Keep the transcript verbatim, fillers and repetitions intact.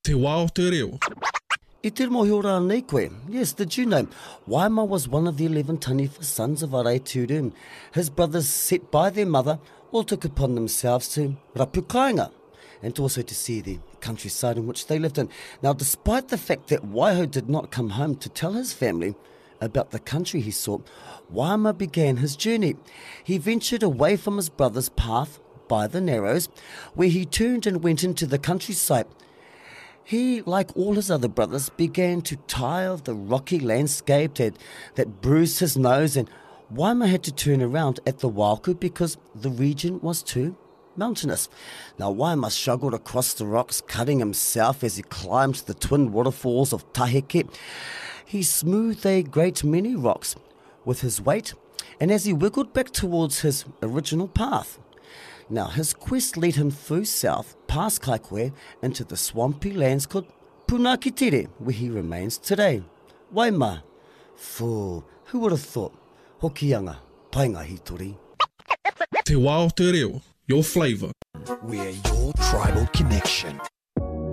Te wā o te reo. I te mohi ora nei koe. Yes, did you know? Waima was one of the eleven taniwha sons of Araiturum. His brothers, set by their mother, all took upon themselves to rapu kāinga, and also to see the countryside in which they lived in. Now, despite the fact that Waiho did not come home to tell his family about the country he saw, Waima began his journey. He ventured away from his brother's path by the Narrows, where he turned and went into the countryside. He, like all his other brothers, began to tire of the rocky landscape that, that bruised his nose, and Waima had to turn around at the Wāku because the region was too mountainous. Now, Waima struggled across the rocks, cutting himself as he climbed the twin waterfalls of Taheke. He smoothed a great many rocks with his weight, and as he wiggled back towards his original path. Now, his quest led him through south, past Kaikohe, into the swampy lands called Punakitere, where he remains today. Waima. Fū, who would have thought? Hokianga, painga hitori. Te wā o te reo. Your flavour. We're your tribal connection.